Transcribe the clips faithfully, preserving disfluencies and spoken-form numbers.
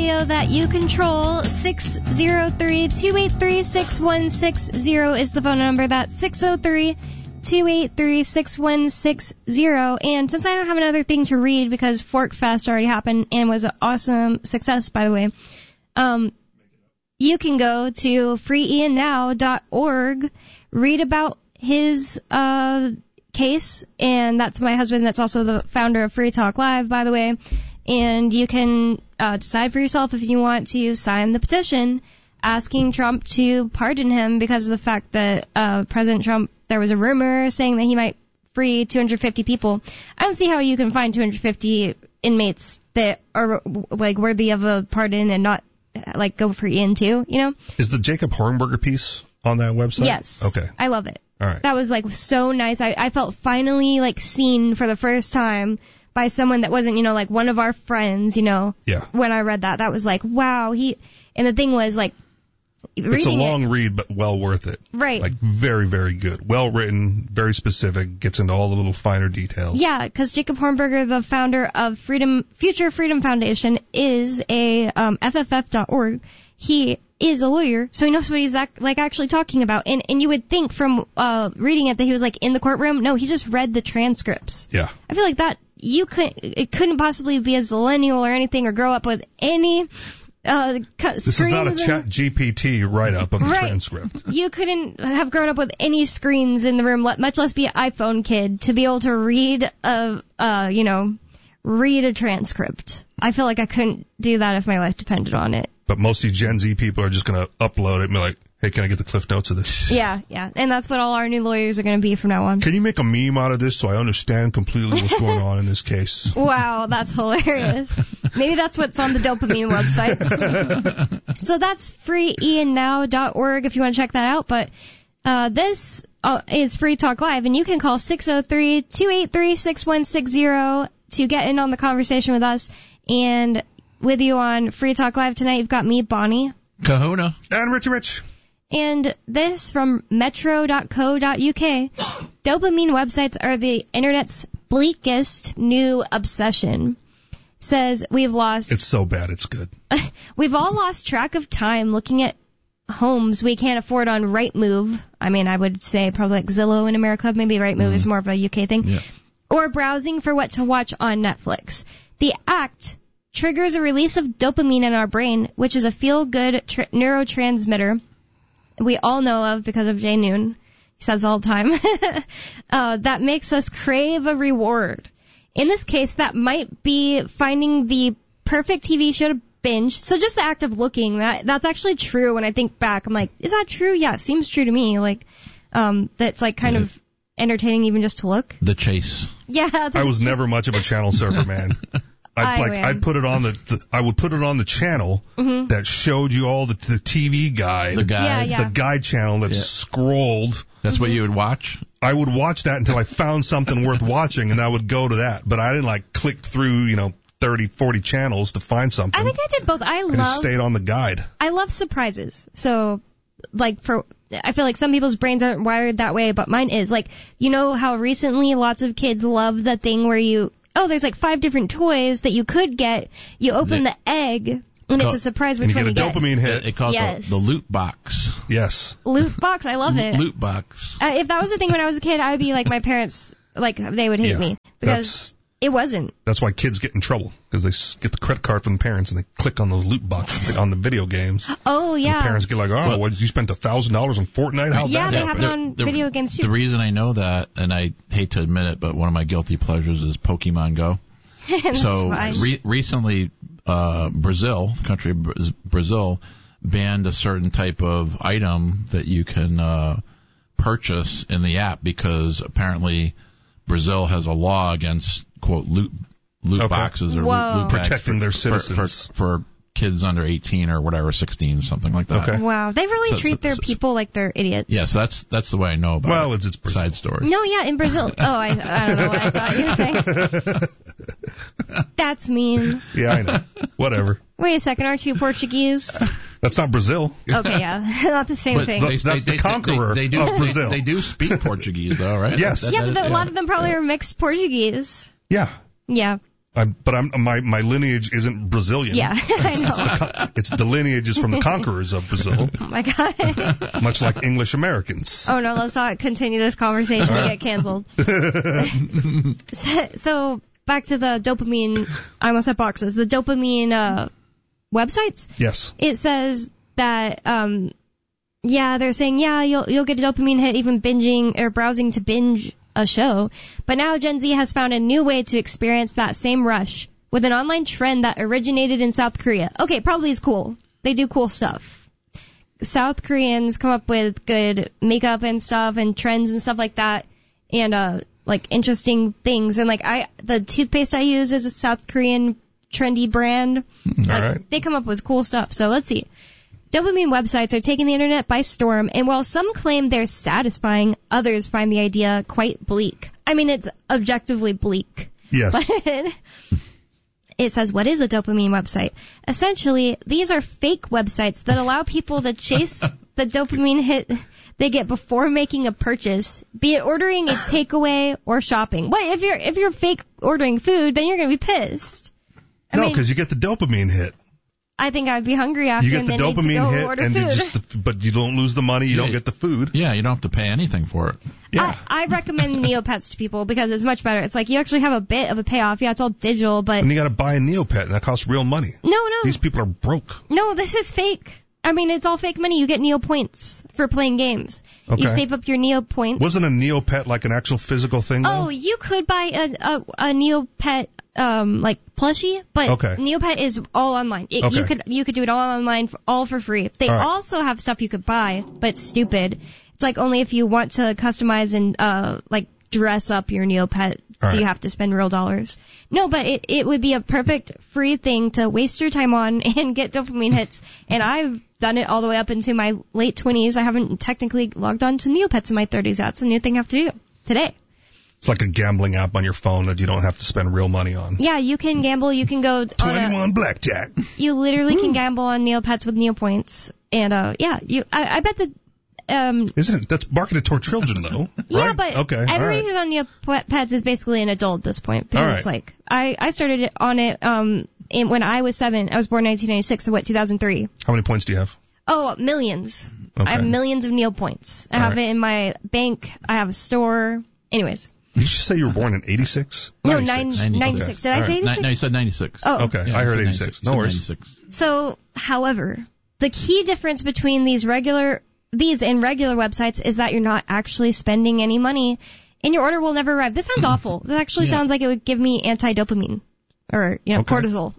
radio that you control. six oh three, two eight three, six one six zero is the phone number. That's six oh three, two eight three, six one six zero. And since I don't have another thing to read because Fork Fest already happened and was an awesome success, by the way, um, you can go to free ian now dot org, read about his uh case, and that's my husband. That's also the founder of Free Talk Live, by the way. And you can uh, decide for yourself if you want to sign the petition asking Trump to pardon him because of the fact that uh, President Trump, there was a rumor saying that he might free two hundred fifty people. I don't see how you can find two hundred fifty inmates that are like worthy of a pardon and not like go free in too, you know? Is the Jacob Hornberger piece on that website? Yes. Okay. I love it. All right. That was like so nice. I, I felt finally like seen for the first time by someone that wasn't, you know, like one of our friends, you know. Yeah. When I read that, that was like, wow. He, and the thing was like, it's a long it, read, but well worth it. Right. Like very, very good. Well written, very specific, gets into all the little finer details. Yeah, because Jacob Hornberger, the founder of Freedom Future Freedom Foundation, is a um, F F F dot org. He is a lawyer, so he knows what he's ac- like actually talking about. And and you would think from uh, reading it that he was like in the courtroom. No, he just read the transcripts. Yeah. I feel like that you could it couldn't possibly be a millennial or anything or grow up with any. Uh, this is not a Chat G P T write-up of the right. transcript. You couldn't have grown up with any screens in the room, much less be an iPhone kid, to be able to read a, uh, you know, read a transcript. I feel like I couldn't do that if my life depended on it. But mostly Gen Z people are just going to upload it and be like, hey, can I get the Cliff Notes of this? Yeah, yeah. And that's what all our new lawyers are going to be from now on. Can you make a meme out of this so I understand completely what's going on in this case? Wow, that's hilarious. Maybe that's what's on the dopamine websites. So that's free ian now dot org if you want to check that out. But uh, this uh, is Free Talk Live, and you can call six oh three, two eight three, six one six zero to get in on the conversation with us. And with you on Free Talk Live tonight, you've got me, Bonnie. Kahuna. And Richie Rich. And this from metro dot co dot uk. Dopamine websites are the internet's bleakest new obsession. Says we've lost... It's so bad, it's good. We've all lost track of time looking at homes we can't afford on Rightmove. I mean, I would say probably like Zillow in America. Maybe Rightmove mm. is more of a U K thing. Yeah. Or browsing for what to watch on Netflix. The act triggers a release of dopamine in our brain, which is a feel-good tr- neurotransmitter we all know of because of Jay Noon. He says all the time. uh, that makes us crave a reward. In this case, that might be finding the perfect T V show to binge. So just the act of looking, that that's actually true. When I think back, I'm like, is that true? Yeah, it seems true to me. Like, um, that's like kind yeah. of entertaining even just to look. The chase. Yeah. I was never much of a channel surfer, man. I'd, like, I'd put it on the, the, I would put it on the channel mm-hmm. that showed you all the, the T V guide. The guide. Yeah, yeah. The guide channel that yeah. scrolled. That's mm-hmm. what you would watch? I would watch that until I found something worth watching, and I would go to that. But I didn't, like, click through, you know, thirty, forty channels to find something. I think I did both. I, I love... I just stayed on the guide. I love surprises. So, like, for... I feel like some people's brains aren't wired that way, but mine is. Like, you know how recently lots of kids love the thing where you... Oh, there's like five different toys that you could get. You open the egg, and it's a surprise which one you get. And you get a dopamine hit. It calls yes. the, the loot box. Yes. Loot box, I love it. Loot box. Uh, if that was a thing when I was a kid, I would be like my parents, like they would hate yeah, me because it wasn't. That's why kids get in trouble, because they get the credit card from the parents and they click on those loot boxes on the video games. Oh, yeah. And the parents get like, oh, well, what, you spent one thousand dollars on Fortnite? How'd yeah, that they happen? have it on the, video games too. The reason I know that, and I hate to admit it, but one of my guilty pleasures is Pokemon Go. So re- recently, uh, Brazil, the country of Brazil, banned a certain type of item that you can uh, purchase in the app because apparently Brazil has a law against, quote, loot loot okay. boxes or Whoa. loot, loot bags protecting for, their citizens for, for, for kids under eighteen or whatever, sixteen, something like that. Okay. Wow, they really So- treat so- their so- people like they're idiots. Yeah, so that's that's the way I know about Well, it. it's, it's Brazil. Side story. No, yeah, in Brazil. Oh, I, I don't know what I thought you were saying. That's mean. Yeah, I know. Whatever. Wait a second, aren't you Portuguese? That's not Brazil. Okay, yeah, not the same But thing. The- that's the conqueror they, they do, of Brazil. They, they do speak Portuguese, though, right? Yes. That- yeah, that but is- the, a lot of them probably are mixed Portuguese. Yeah. Yeah. I'm, but I'm, my, my lineage isn't Brazilian. Yeah, I know. It's the, it's the lineage is from the conquerors of Brazil. Oh my God. Much like English Americans. Oh no, let's not continue this conversation to get canceled. so, so back to the dopamine, I almost said boxes, the dopamine, uh, websites. Yes. It says that, um, yeah, they're saying, yeah, you'll, you'll get a dopamine hit even binging or browsing to binge a show. But now Gen Z has found a new way to experience that same rush with an online trend that originated in South Korea. Okay, probably is cool. They do cool stuff. South Koreans come up with good makeup and stuff and trends and stuff like that, and uh like interesting things. And like I, the toothpaste I use is a South Korean trendy brand. All like, right. They come up with cool stuff. So let's see. Dopamine websites are taking the internet by storm, and while some claim they're satisfying, others find the idea quite bleak. I mean, it's objectively bleak. Yes. But it says, what is a dopamine website? Essentially, these are fake websites that allow people to chase the dopamine hit they get before making a purchase, be it ordering a takeaway or shopping. What if you're if you're fake ordering food, then you're going to be pissed. I no, because you get the dopamine hit. I think I'd be hungry after you get and the then need to dopamine go hit, order and food. you just, but you don't lose the money. You Yeah, don't get the food. Yeah, you don't have to pay anything for it. Yeah. I, I recommend Neopets to people because it's much better. It's like you actually have a bit of a payoff. Yeah, it's all digital, but And you got to buy a Neopet, and that costs real money. no, no, These people are broke. no. This is fake. I mean, it's all fake money. You get Neo points for playing games. Okay. You save up your Neo points. Wasn't a Neopet like an actual physical thing, though? Oh, you could buy a a, a Neopet um like plushie, but Okay. Neopet is all online. It, Okay. You could you could do it all online, for, all for free. They All right. also have stuff you could buy, but it's stupid. It's like only if you want to customize and uh like dress up your Neopet All do you right. have to spend real dollars. No, but it it would be a perfect free thing to waste your time on and get dopamine hits. And I've done it all the way up into my late twenties. I haven't technically logged on to Neopets in my thirties. That's a new thing I have to do today. It's like a gambling app on your phone that you don't have to spend real money on. Yeah, you can gamble. You can go on twenty-one a, blackjack. you literally can gamble on Neopets with Neopoints. And, uh, yeah, you, I, I bet that, um, Isn't it? That's marketed toward children, though. yeah, right? but okay, everybody all right. who's on Neopets is basically an adult at this point. Because All right. it's like, I, I started it on it, um, in, when I was seven. I was born in nineteen ninety-six, so what, two thousand three? How many points do you have? Oh, millions. Okay. I have millions of Neopoints. I All have right. it in my bank. I have a store. Anyways. Did you say you were born in eighty-six? No, nine, ninety-six. ninety-six. Did I All say right. eighty-six? Ni- no, you said ninety-six. Oh. Okay, Yeah, I you heard said eighty-six. You No said worries. ninety-six. So, however, the key difference between these regular, these and regular websites is that you're not actually spending any money, and your order will never arrive. This sounds awful. This actually Yeah. sounds like it would give me anti-dopamine, or you know, Okay. cortisol.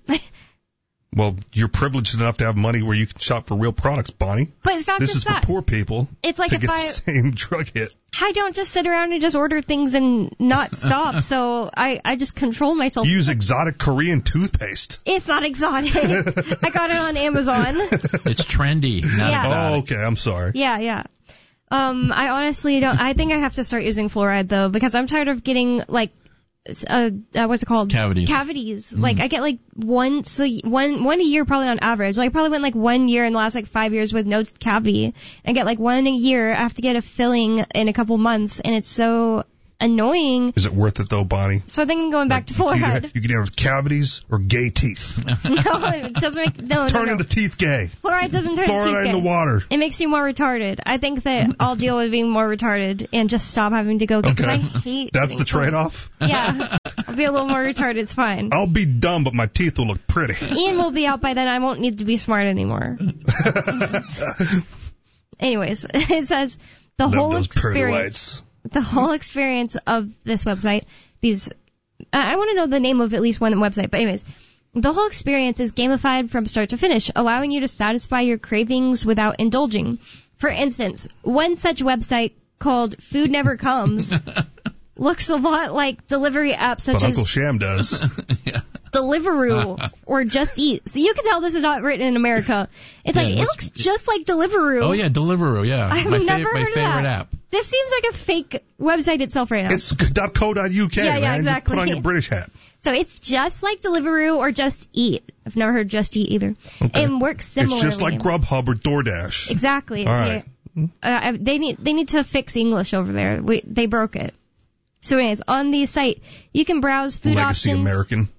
Well, you're privileged enough to have money where you can shop for real products, Bonnie. But it's not This just is that. for poor people It's like to if get I, the same drug hit. I don't just sit around and just order things and not stop. So I, I just control myself. You use exotic Korean toothpaste. It's not exotic. I got it on Amazon. It's trendy. Not Yeah. exotic. Oh, okay. I'm sorry. Yeah, yeah. Um, I honestly don't. I think I have to start using fluoride though, because I'm tired of getting like, uh, uh what's it called? Cavities. Cavities. Like I get like once a one one a year probably on average. Like I probably went like one year in the last like five years with no cavity. I get like one a year. I have to get a filling in a couple months, and it's so annoying. Is it worth it though, Bonnie? So I think I'm going back to You can, fluoride. have, you can have cavities or gay teeth. No, it doesn't make no no Turning no. the teeth gay. Fluoride doesn't turn the teeth Fluoride in the gay. water. It makes you more retarded. I think that I'll deal with being more retarded and just stop having to go get, because Okay. I hate That's getting the fluoride. trade-off? Yeah. I'll be a little more retarded. It's fine. I'll be dumb, but my teeth will look pretty. Ian will be out by then. I won't need to be smart anymore. Anyways, it says the Love whole those pearly experience, whites. the whole experience of this website, these, I I want to know the name of at least one website, but anyways, the whole experience is gamified from start to finish, allowing you to satisfy your cravings without indulging. For instance, one such website called Food Never Comes looks a lot like delivery apps such But as Uncle Sham does. Deliveroo or Just Eat. So you can tell this is not written in America. It's Yeah, like, it what's- looks just like Deliveroo. Oh yeah, Deliveroo. Yeah, I've my never favorite, my heard of favorite that. app. This seems like a fake website itself right now. It's .co.uk, Yeah, yeah, man. exactly. You put on your British hat. So it's just like Deliveroo or Just Eat. I've never heard Just Eat either. Okay. And works similarly. It's just like Grubhub or DoorDash. Exactly. All It's right. here. Uh, they need they need to fix English over there. We, they broke it. So anyways, on the site, you can browse food Legacy options. American.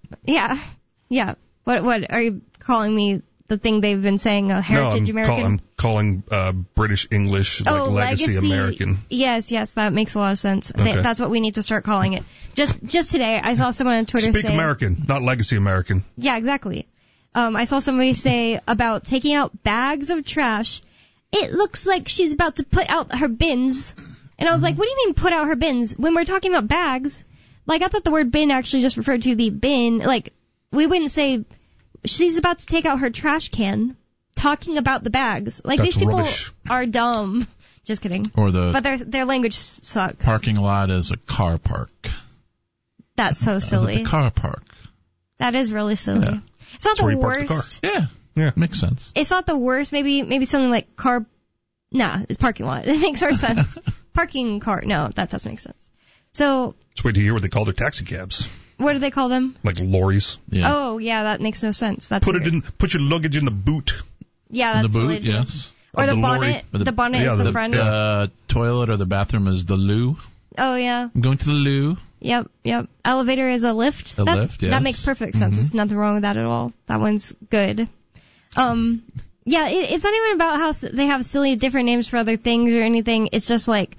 Yeah. Yeah. What What are you calling me? The thing they've been saying, a heritage no, I'm American? Call, I'm calling uh, British English like oh, legacy, legacy American. Yes, yes, that makes a lot of sense. Okay. Th- that's what we need to start calling it. Just just today, I saw someone on Twitter Speak say... American, not legacy American. Yeah, exactly. Um, I saw somebody say about taking out bags of trash, it looks like she's about to put out her bins. And I was like, what do you mean put out her bins? When we're talking about bags, like I thought the word bin actually just referred to the bin. Like, we wouldn't say... She's about to take out her trash can, talking about the bags. Like, That's these people rubbish. are dumb. Just kidding. Or the but their their language sucks. Parking lot is a car park. That's so silly. The car park. That is really silly. Yeah. It's not That's where the you park the car. worst. Yeah, Yeah. makes sense. It's not the worst. Maybe maybe something like car. Nah, it's parking lot. It makes more sense. Parking car. No, that doesn't make sense. So. Just wait to hear what they call their taxi cabs. What do they call them? Like lorries. Yeah. Oh, yeah, that makes no sense. That's Put weird. it in. Put your luggage in the boot. Yeah, In that's the boot, legit. yes. Or Of the, the bonnet. lorry. Or the- The, bonnet yeah, is the, the- front. The uh, toilet or the bathroom is the loo. Oh, yeah. I'm going to the loo. Yep, yep. Elevator is a lift. A That's, lift, yes. That makes perfect sense. Mm-hmm. There's nothing wrong with that at all. That one's good. Um, yeah, it, it's not even about how s- they have silly different names for other things or anything. It's just like,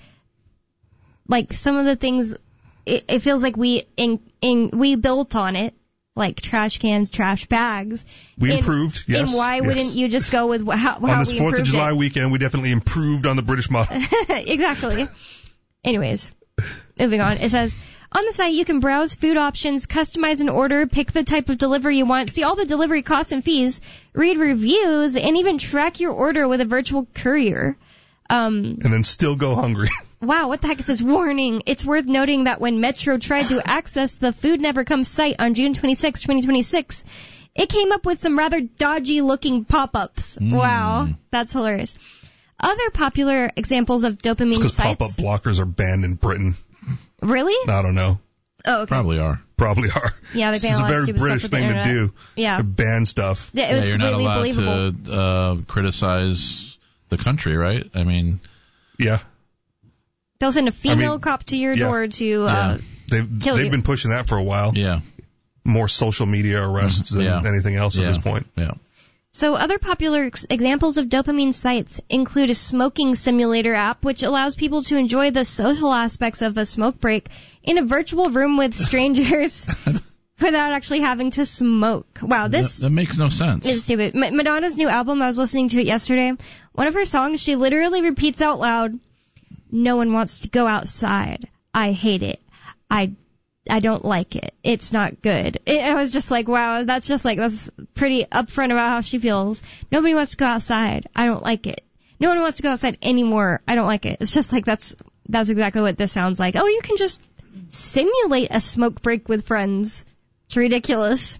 like some of the things, it, it feels like we in, in we built on it, like trash cans, trash bags. We and, improved, yes. And why yes. wouldn't you just go with wh- how, how On this we Fourth of improved July it? weekend, we definitely improved on the British model. Exactly. Anyways, moving on. It says, on the site, you can browse food options, customize an order, pick the type of delivery you want, see all the delivery costs and fees, read reviews, and even track your order with a virtual courier. Um, And then still go hungry. wow, what the heck? It says, warning. It's worth noting that when Metro tried to access the Food Never Comes site on June twenty-sixth, twenty twenty-six, it came up with some rather dodgy-looking pop-ups. Mm. Wow, that's hilarious. Other popular examples of dopamine Because sites... pop-up blockers are banned in Britain. Really? I don't know. Oh, okay. Probably are. Probably are. Yeah, they This ban is a a lot of very stupid British stuff with the thing to internet. do. Yeah. To ban stuff. Yeah, it was yeah, you're not completely allowed believable. to uh, criticize the country, right? I mean, Yeah. They'll send a female I mean, cop to your yeah. door to uh, Yeah. They've, kill they've you. been pushing that for a while. yeah, More social media arrests than Yeah. anything else yeah. at this point. Yeah. So other popular ex- examples of dopamine sites include a smoking simulator app, which allows people to enjoy the social aspects of a smoke break in a virtual room with strangers without actually having to smoke. Wow, this That, that makes no sense. is stupid. M- Madonna's new album, I was listening to it yesterday. One of her songs, she literally repeats out loud, "No one wants to go outside. I hate it. I I don't like it. It's not good." It, I was just like, wow, that's just like, that's pretty upfront about how she feels. Nobody wants to go outside. I don't like it. No one wants to go outside anymore. I don't like it. It's just like, that's, that's exactly what this sounds like. Oh, you can just simulate a smoke break with friends. It's ridiculous.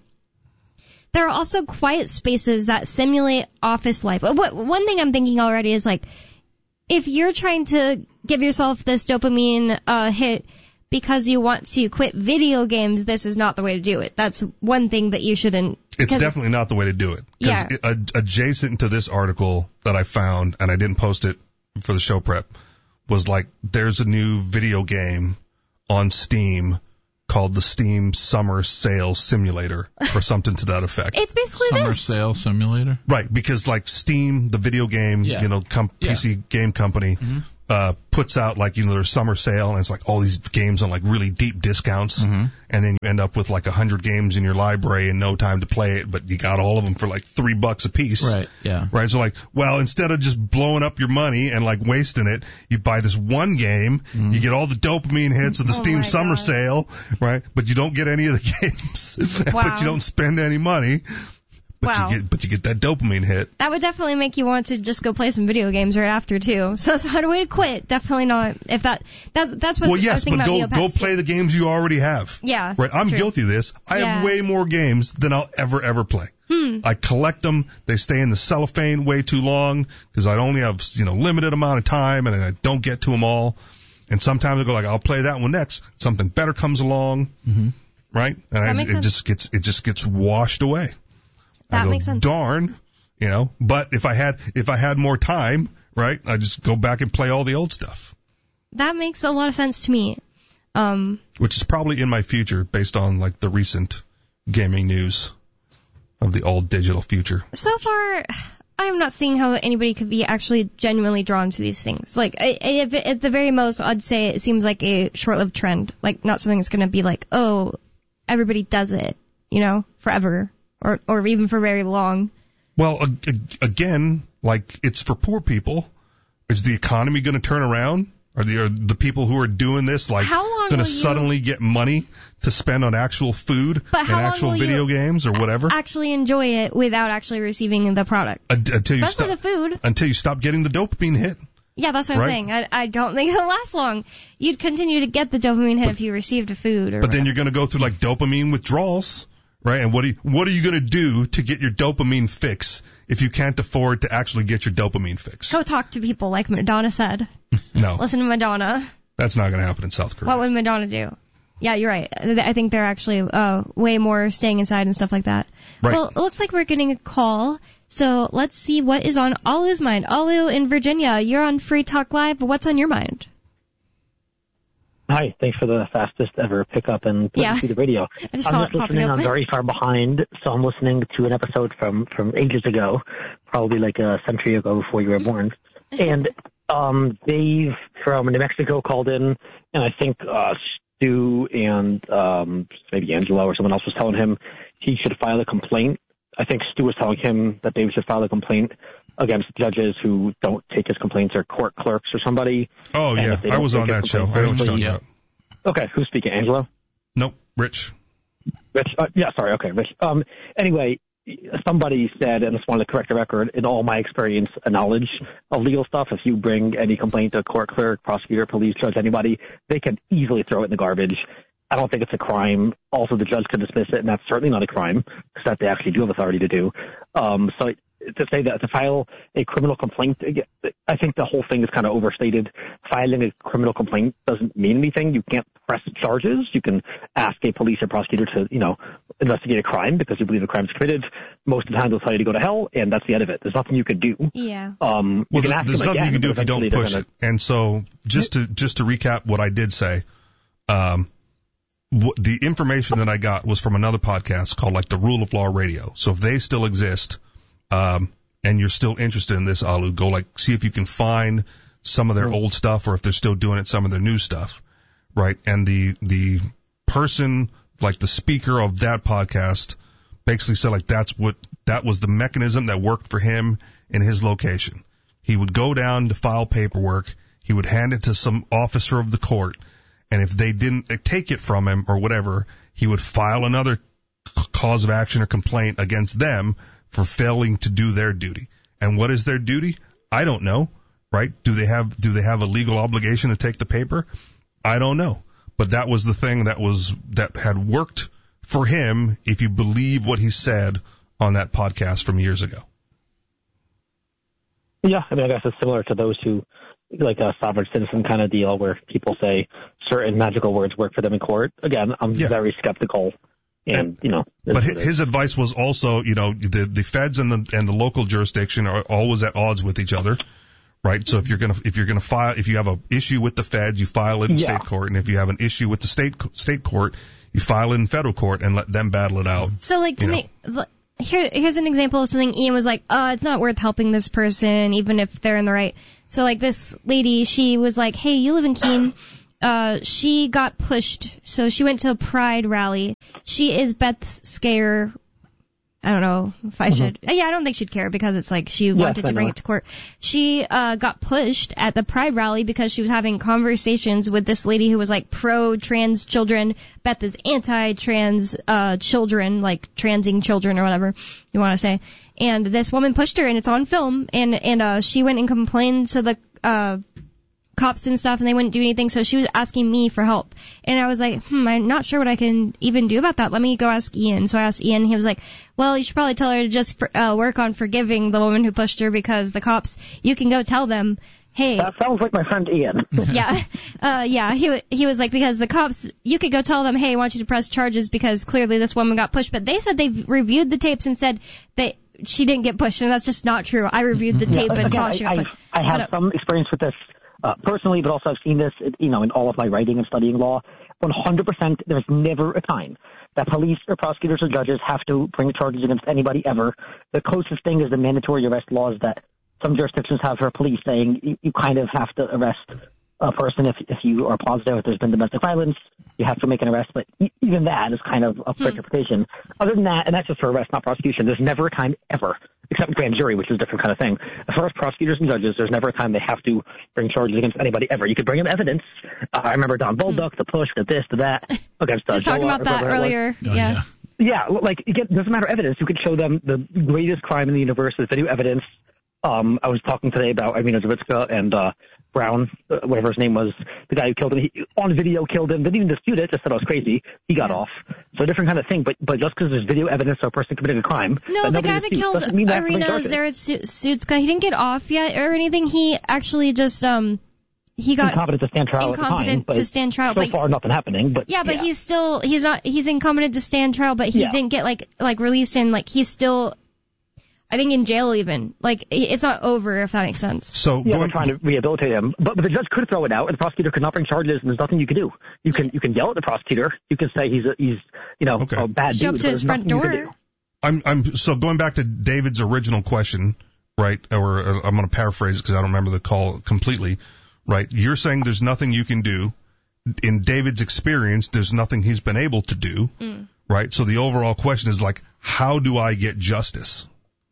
There are also quiet spaces that simulate office life. What, one thing I'm thinking already is like, if you're trying to give yourself this dopamine uh, hit because you want to quit video games, this is not the way to do it. That's one thing that you shouldn't. It's definitely not the way to do it. Yeah. Because ad- adjacent to this article that I found, and I didn't post it for the show prep, was like, there's a new video game on Steam called the Steam Summer Sale Simulator, or something to that effect. It's basically Summer this. sale simulator. Right, because like Steam, the video game, Yeah. you know, com- Yeah. P C game company, Mm-hmm. uh, puts out like, you know, their summer sale, and it's like all these games on like really deep discounts, Mm-hmm. and then you end up with like a hundred games in your library and no time to play it, but you got all of them for like three bucks a piece. Right. Yeah. Right, so like, well, instead of just blowing up your money and like wasting it, you buy this one game, Mm-hmm. you get all the dopamine hits of the Oh Steam my Summer God. Sale, right? But you don't get any of the games, Wow. but you don't spend any money. But Wow. you get, but you get that dopamine hit. That would definitely make you want to just go play some video games right after too. So that's not a way to quit. Definitely not. If that, that that's what Well, I was yes, thinking but about go go Neopets, play too. the games you already have. Yeah. Right. I'm true. guilty of this. I Yeah. have way more games than I'll ever ever play. Hmm. I collect them. They stay in the cellophane way too long because I only have, you know, limited amount of time and I don't get to them all. And sometimes I go like, I'll play that one next. Something better comes along. Mm-hmm. Right. And I, makes it sense. just gets it just gets washed away. That I go, makes sense. Darn. You know, but if I had if I had more time, right, I just go back and play all the old stuff. That makes a lot of sense to me. Um, Which is probably in my future based on like the recent gaming news of the all digital future. So far, I'm not seeing how anybody could be actually genuinely drawn to these things. Like, I, I, if it, at the very most, I'd say it seems like a short-lived trend. Like, not something that's going to be like, oh, everybody does it, you know, forever, or or even for very long. Well, again, like, it's for poor people. Is the economy going to turn around? Are the, are the people who are doing this, like, going to suddenly you... get money to spend on actual food but and actual video games or whatever? Actually enjoy it without actually receiving the product. Uh, until you Especially stop, the food. Until you stop getting the dopamine hit. Yeah, that's what right? I'm saying. I, I don't think it'll last long. You'd continue to get the dopamine hit but, if you received a food. Or but whatever. Then you're going to go through, like, dopamine withdrawals, right? And what, do you, what are you going to do to get your dopamine fix if you can't afford to actually get your dopamine fix? Go talk to people, like Madonna said. No. Listen to Madonna. That's not going to happen in South Korea. What would Madonna do? Yeah, you're right. I think they're actually uh, way more staying inside and stuff like that. Right. Well, it looks like we're getting a call, so let's see what is on Alu's mind. Alu in Virginia, you're on Free Talk Live. What's on your mind? Hi, thanks for the fastest ever pickup and yeah. through the radio. I just I'm just listening. I'm very far behind, so I'm listening to an episode from, from ages ago, probably like a century ago before you were born. And um, Dave from New Mexico called in, and I think uh, Stu and um, maybe Angelo or someone else was telling him he should file a complaint. I think Stu was telling him that Dave should file a complaint against judges who don't take his complaints or court clerks or somebody. Oh, yeah. I was on that show. I know what you're talking about. Okay. Who's speaking? Angelo? Nope. Rich. Rich? Uh, yeah, sorry. Okay, Rich. Um, anyway, somebody said, and I just wanted to correct the record, in all my experience and knowledge of legal stuff, if you bring any complaint to a court clerk, prosecutor, police, judge, anybody, they can easily throw it in the garbage. I don't think it's a crime. Also, the judge can dismiss it, and that's certainly not a crime, because that they actually do have authority to do. Um, so to say that, to file a criminal complaint, I think the whole thing is kind of overstated. Filing a criminal complaint doesn't mean anything. You can't press charges. You can ask a police or prosecutor to, you know, investigate a crime because you believe a crime is committed. Most of the time they'll tell you to go to hell, and that's the end of it. There's nothing you can do. Yeah. Um, well, there, there's nothing you can do if you don't push it. And so just to, just to recap what I did say, um, the information that I got was from another podcast called like the Rule of Law Radio. So if they still exist, um, and you're still interested in this, Alu, go like see if you can find some of their mm-hmm. old stuff or if they're still doing it, some of their new stuff, right? And the the person, like the speaker of that podcast, basically said like that's what that was the mechanism that worked for him in his location. He would go down to file paperwork. He would hand it to some officer of the court. And if they didn't take it from him or whatever, he would file another cause of action or complaint against them for failing to do their duty. And what is their duty? I don't know, right? Do they have do they have a legal obligation to take the paper? I don't know. But that was the thing that was that had worked for him if you believe what he said on that podcast from years ago. Yeah, I mean, I guess it's similar to those who like a sovereign citizen kind of deal where people say certain magical words work for them in court. Again, I'm yeah. very skeptical. And, and you know, but his, his advice was also, you know, the the feds and the and the local jurisdiction are always at odds with each other, right? So if you're gonna if you're gonna file if you have an issue with the feds, you file it in yeah. state court, and if you have an issue with the state state court, you file it in federal court and let them battle it out. So like to make here here's an example of something Ian was like, oh, it's not worth helping this person even if they're in the right. So like this lady, she was like, hey, you live in Keene. Uh, she got pushed, so she went to a Pride rally. She is Beth Scayer. I don't know if I mm-hmm. should. Yeah, I don't think she'd care because it's like she yes, wanted to bring it to court. She uh got pushed at the Pride rally because she was having conversations with this lady who was like pro-trans children. Beth is anti-trans uh children, like transing children or whatever you want to say. And this woman pushed her, and it's on film. And and uh she went and complained to the uh cops and stuff, and they wouldn't do anything, so she was asking me for help. And I was like, hmm, I'm not sure what I can even do about that. Let me go ask Ian. So I asked Ian, he was like, well, you should probably tell her to just for, uh, work on forgiving the woman who pushed her, because the cops, you can go tell them, hey. That sounds like my friend Ian. yeah. Uh, yeah, he he was like, because the cops, you could go tell them, hey, I want you to press charges because clearly this woman got pushed. But they said they've reviewed the tapes and said that she didn't get pushed, and that's just not true. I reviewed the tape yeah, and again, saw she got I, pushed. I, I have some experience with this. uh, personally, but also I've seen this, you know, in all of my writing and studying law. one hundred percent, there's never a time that police or prosecutors or judges have to bring charges against anybody ever. The closest thing is the mandatory arrest laws that some jurisdictions have for police, saying you, you kind of have to arrest a person if if you are positive if there's been domestic violence, you have to make an arrest. But even that is kind of up for hmm. interpretation. Other than that, and that's just for arrest, not prosecution, there's never a time ever, except grand jury, which is a different kind of thing. As far as prosecutors and judges, there's never a time they have to bring charges against anybody ever. You could bring them evidence. Uh, I remember Don Bolduc, hmm. the push, the this, the that, against uh, Just talking Joa, about that earlier. Oh, yeah. yeah. Yeah, like, it doesn't matter evidence. You could show them the greatest crime in the universe with video evidence. Um, I was talking today about Irina Zavitska and uh, Brown, uh, whatever his name was, the guy who killed him. He, on video killed him. Didn't even dispute it. Just said I was crazy. He got yeah. off. So a different kind of thing. But but just because there's video evidence of a person committing a crime, no, the guy that killed Irina Zavitska, he didn't get off yet or anything. He actually just um he got incompetent to stand trial at the time. To stand trial. So but, far, nothing happening. But yeah, but yeah. he's still he's not he's incompetent to stand trial. But he yeah. didn't get like like released and like he's still. I think in jail even. Like, it's not over, if that makes sense. So yeah, we're trying to rehabilitate him. But, but the judge could throw it out, and the prosecutor could not bring charges, and there's nothing you can do. You can you can yell at the prosecutor. You can say he's, a, he's you know, okay. a bad Show dude. up to his front door. I'm, I'm, so going back to David's original question, right, or uh, I'm going to paraphrase it because I don't remember the call completely, right? You're saying there's nothing you can do. In David's experience, there's nothing he's been able to do, mm. right? So the overall question is like, how do I get justice?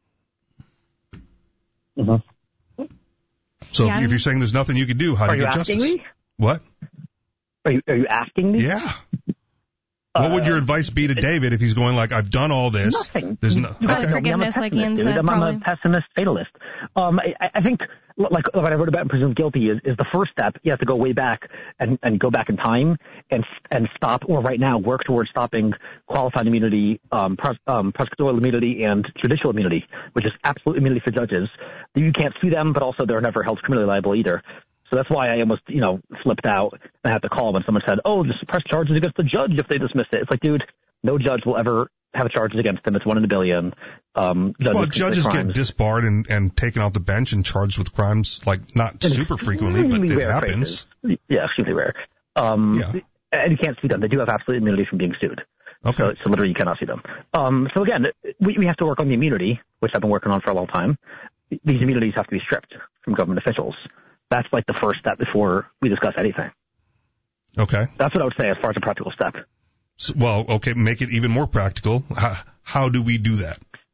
Mm-hmm. So yeah. if, if you're saying there's nothing you can do, how do are you get you justice? Me? What? Are you, are you asking me? Yeah. Uh, what would your advice be to David if he's going like, I've done all this? Nothing. There's no you okay. forgiveness, like Ian said. I'm, I'm a pessimist fatalist. Um, I, I think, like what I wrote about in Presumed Guilty, is, is the first step. You have to go way back and, and go back in time and and stop, or right now work towards stopping qualified immunity, um, pros, um, prosecutorial immunity, and judicial immunity, which is absolute immunity for judges. You can't sue them, but also they're never held criminally liable either. So that's why I almost, you know, flipped out and I had to call when someone said, oh, just press charges against the judge if they dismiss it. It's like, dude, no judge will ever have charges against them. It's one in a billion. Um, judges well, judges get disbarred and, and taken off the bench and charged with crimes, like, not and super frequently, but it happens. Cases. Yeah, extremely rare. Um, yeah. And you can't sue them. They do have absolute immunity from being sued. Okay. So, so literally you cannot sue them. Um, so again, we, we have to work on the immunity, which I've been working on for a long time. These immunities have to be stripped from government officials. That's like the first step before we discuss anything. Okay. That's what I would say as far as a practical step. So, well, okay, make it even more practical. How, how do we do that?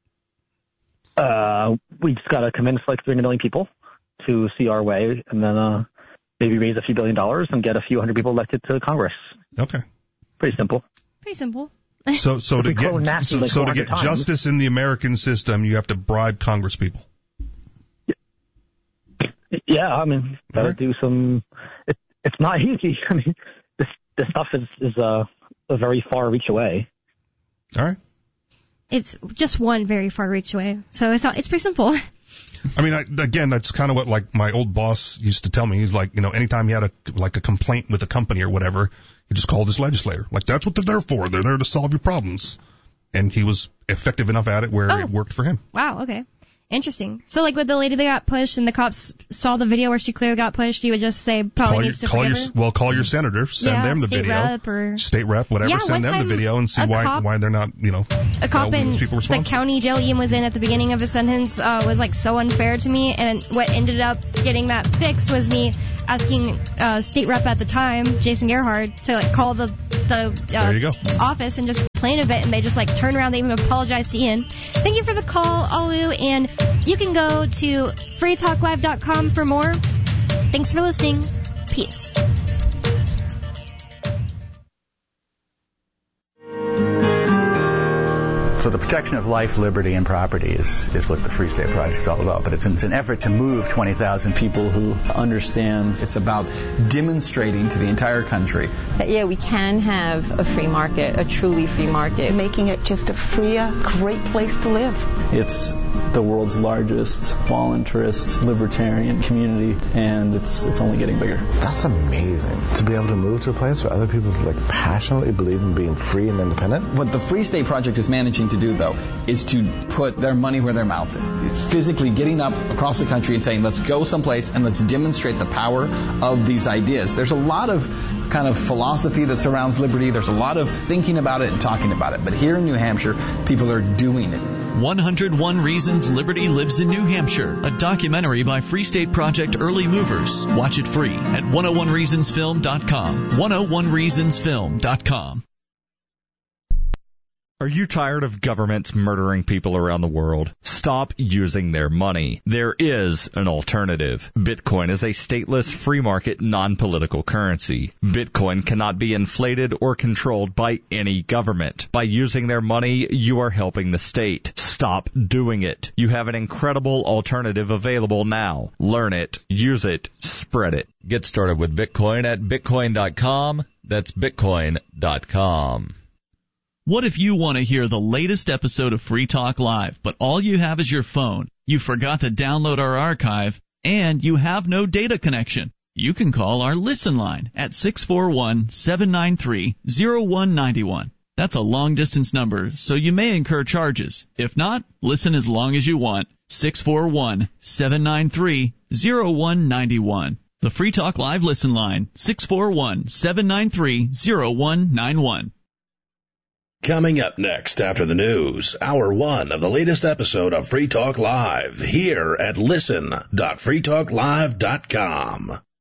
Uh, we just got to convince like three hundred million people to see our way, and then uh, maybe raise a few billion dollars and get a few hundred people elected to Congress. Okay. Pretty simple. Pretty simple. So, so to get so, like so to get times. justice in the American system, you have to bribe Congress people. Yeah, I mean, gotta right. do some. It, it's not easy. I mean, this this stuff is is uh, a very far reach away. All right. It's just one very far reach away, so it's not. It's pretty simple. I mean, I, again, that's kind of what like my old boss used to tell me. He's like, you know, anytime he had a like a complaint with a company or whatever, he just called his legislator. Like, that's what they're there for. They're there to solve your problems. And he was effective enough at it where oh. it worked for him. Wow. Okay. Interesting. So, like, with the lady that got pushed and the cops saw the video where she clearly got pushed, you would just say probably call needs your, to call forgive your, her? Well, call your senator, send yeah, them the state video. Rep or... State rep, whatever, yeah, send them the video and see why cop, why they're not, you know, a cop in the county jail Ian was in at the beginning of his sentence uh, was, like, so unfair to me, and what ended up getting that fixed was me asking uh, state rep at the time, Jason Gerhardt, to, like, call the, the uh, there you go. office and just complain a bit, and they just, like, turned around. They even apologized to Ian. Thank you for the call, Alu, and you can go to free talk live dot com for more. Thanks for listening. Peace. So the protection of life, liberty, and property is, is what the Free State Project is all about. But it's an, it's an effort to move twenty thousand people who understand. It's about demonstrating to the entire country that, yeah, we can have a free market, a truly free market. Making it just a freer, great place to live. It's the world's largest voluntarist libertarian community, and it's it's only getting bigger. That's amazing, to be able to move to a place where other people like passionately believe in being free and independent. What the Free State Project is managing to do, though, is to put their money where their mouth is. It's physically getting up across the country and saying, let's go someplace and let's demonstrate the power of these ideas. There's a lot of kind of philosophy that surrounds liberty. There's a lot of thinking about it and talking about it. But here in New Hampshire, people are doing it. one hundred one Reasons Liberty Lives in New Hampshire, a documentary by Free State Project Early Movers. Watch it free at one oh one reasons film dot com. one oh one reasons film dot com. Are you tired of governments murdering people around the world? Stop using their money. There is an alternative. Bitcoin is a stateless, free market, non-political currency. Bitcoin cannot be inflated or controlled by any government. By using their money, you are helping the state. Stop doing it. You have an incredible alternative available now. Learn it, use it, spread it. Get started with Bitcoin at bitcoin dot com. That's bitcoin dot com. What if you want to hear the latest episode of Free Talk Live, but all you have is your phone, you forgot to download our archive, and you have no data connection? You can call our Listen line at six four one, seven nine three, zero one nine one. That's a long-distance number, so you may incur charges. If not, listen as long as you want. six four one, seven nine three, zero one nine one. The Free Talk Live Listen line, six four one, seven nine three, zero one nine one. Coming up next after the news, hour one of the latest episode of Free Talk Live here at listen dot free talk live dot com.